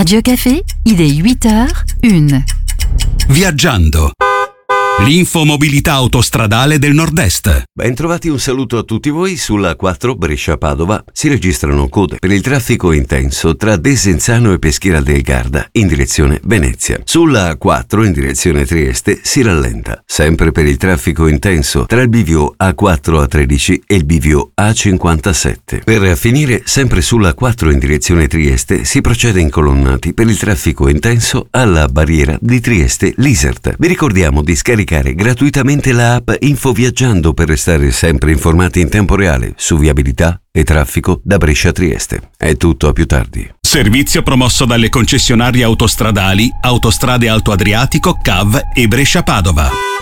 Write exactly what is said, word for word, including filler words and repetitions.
Radio Café, il est huit heures une. Viaggiando. L'infomobilità autostradale del Nord-Est. Bentrovati, un saluto a tutti voi. Sulla quattro Brescia-Padova si registrano code per il traffico intenso tra Desenzano e Peschiera del Garda in direzione Venezia. Sulla quattro in direzione Trieste si rallenta, sempre per il traffico intenso tra il bivio A quattro A tredici e il bivio A cinquantasette. Per finire, sempre sulla quattro in direzione Trieste si procede in colonnati per il traffico intenso alla barriera di Trieste-Lisert. Vi ricordiamo di scaricare gratuitamente la app Infoviaggiando per restare sempre informati in tempo reale su viabilità e traffico da Brescia a Trieste. È tutto, a più tardi. Servizio promosso dalle concessionarie autostradali Autostrade Alto Adriatico, C A V e Brescia Padova.